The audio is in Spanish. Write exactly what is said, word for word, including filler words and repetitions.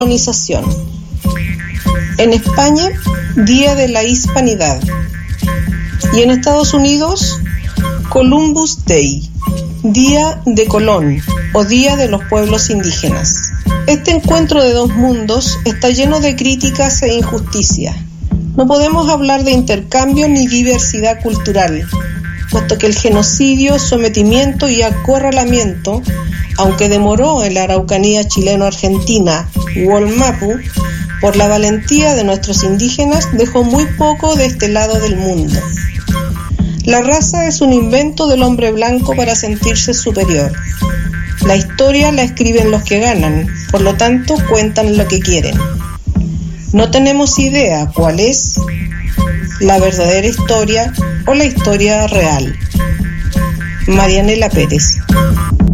colonización. En España, Día de la Hispanidad. Y en Estados Unidos, Columbus Day, Día de Colón o Día de los Pueblos Indígenas. Este encuentro de dos mundos está lleno de críticas e injusticias. No podemos hablar de intercambio ni diversidad cultural, puesto que el genocidio, sometimiento y acorralamiento, aunque demoró en la Araucanía chileno-argentina Wallmapu, por la valentía de nuestros indígenas dejó muy poco de este lado del mundo. La raza es un invento del hombre blanco para sentirse superior. La historia la escriben los que ganan, por lo tanto cuentan lo que quieren. No tenemos idea cuál es la verdadera historia o la historia real. Marianela Pérez.